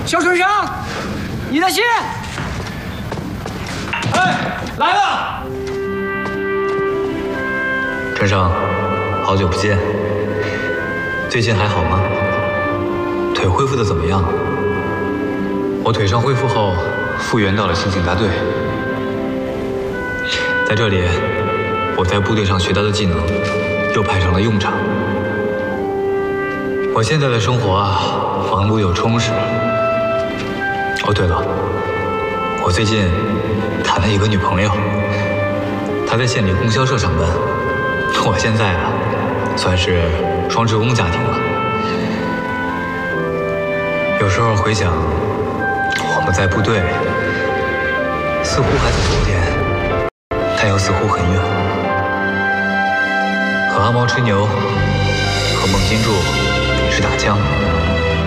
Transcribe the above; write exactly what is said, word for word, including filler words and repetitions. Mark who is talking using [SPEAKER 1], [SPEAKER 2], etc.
[SPEAKER 1] 小春生，你的信。
[SPEAKER 2] 哎，来了。
[SPEAKER 3] 春生，好久不见，最近还好吗？腿恢复的怎么样？
[SPEAKER 2] 我腿伤恢复后，复员到了刑警大队。
[SPEAKER 3] 在这里，我在部队上学到的技能又派上了用场。我现在的生活啊，忙碌又充实。哦，对了，我最近谈了一个女朋友，她在县里供销社上班。我现在啊，算是双职工家庭了。有时候回想，我们在部队，似乎还在昨天，但又似乎很远。和阿毛吹牛，和孟金柱是打枪。